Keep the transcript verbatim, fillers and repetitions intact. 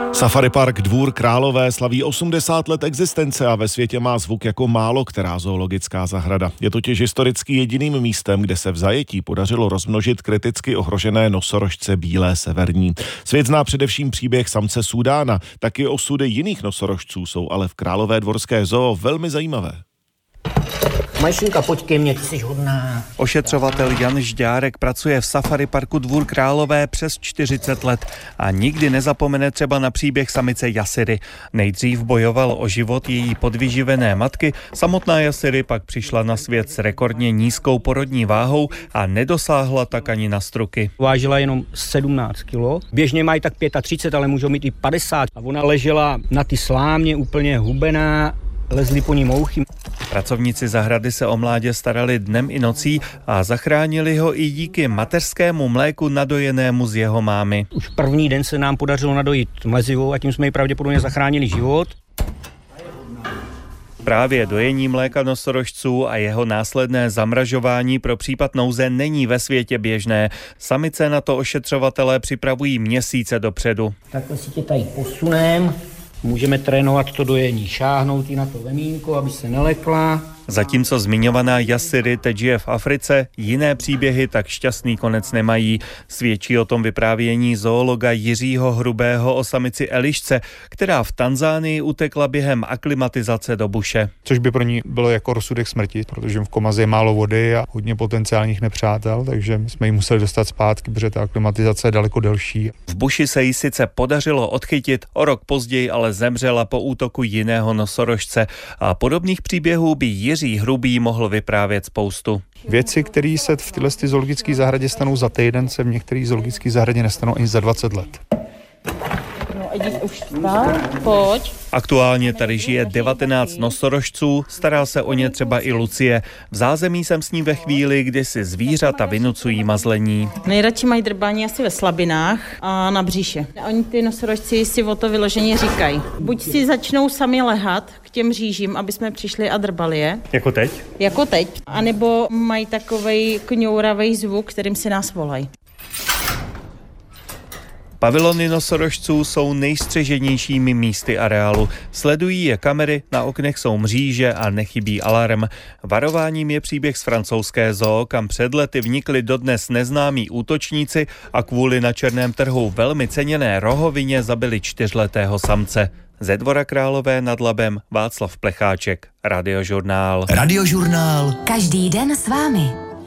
Safari Park Dvůr Králové slaví osmdesát let existence a ve světě má zvuk jako málo která zoologická zahrada. Je totiž historicky jediným místem, kde se v zajetí podařilo rozmnožit kriticky ohrožené nosorožce bílé severní. Svět zná především příběh samce Súdána, taky osudy jiných nosorožců jsou ale v Králové dvorské zoo velmi zajímavé. Majšinka, pojď ke mně, ty jsi hodná. Ošetřovatel Jan Žďárek pracuje v Safari Parku Dvůr Králové přes čtyřicet let a nikdy nezapomene třeba na příběh samice Jasiry. Nejdřív bojoval o život její podvyživené matky, samotná Jasiry pak přišla na svět s rekordně nízkou porodní váhou a nedosáhla tak ani na struky. Vážila jenom sedmnáct kilo, běžně mají tak třicet pět, ale můžou mít i padesát. A ona ležela na ty slámě úplně hubená, lezly po ní mouchy. Pracovníci zahrady se o mládě starali dnem i nocí a zachránili ho i díky mateřskému mléku nadojenému z jeho mámy. Už první den se nám podařilo nadojit mlezivou a tím jsme jí pravděpodobně zachránili život. Právě dojení mléka nosorožců a jeho následné zamražování pro případ nouze není ve světě běžné. Samice na to ošetřovatelé připravují měsíce dopředu. Takhle si tě tady posunem. Můžeme trénovat to dojení, šáhnout i na to vemínko, aby se nelekla. Zatímco zmiňovaná Jasiry teď žije v Africe, jiné příběhy tak šťastný konec nemají. Svědčí o tom vyprávění zoologa Jiřího Hrubého o samici Elišce, která v Tanzánii utekla během aklimatizace do buše. Což by pro ní bylo jako rozsudek smrti, protože v Komaze je málo vody a hodně potenciálních nepřátel, takže jsme ji museli dostat zpátky, protože ta aklimatizace je daleko delší. V buši se jí sice podařilo odchytit, o rok později ale zemřela po útoku jiného nosorožce a podobných příběhů by Jiří Hrubý mohl vyprávět spoustu. Věci, které se v této zoologické zahradě stanou za týden, se v některých zoologické zahradě nestanou ani za dvacet let. No, jdi už spát, pojď. Aktuálně tady žije devatenáct nosorožců, stará se o ně třeba i Lucie. V zázemí jsem s ní ve chvíli, kdy si zvířata vynucují mazlení. Nejradši mají drbání asi ve slabinách a na břiše. Oni ty nosorožci si o to vyloženě říkají. Buď si začnou sami lehat k těm řížím, aby jsme přišli a drbali je. Jako teď? Jako teď. A nebo mají takovej kňouravej zvuk, kterým si nás volají. Pavilony nosorožců jsou nejstřeženějšími místy areálu. Sledují je kamery, na oknech jsou mříže a nechybí alarm. Varováním je příběh z francouzské zoo, kam před lety vnikli dodnes neznámí útočníci a kvůli na černém trhu velmi ceněné rohovině zabili čtyřletého samce. Ze Dvora Králové nad Labem Václav Plecháček, Radiožurnál. Radiožurnál. Každý den s vámi.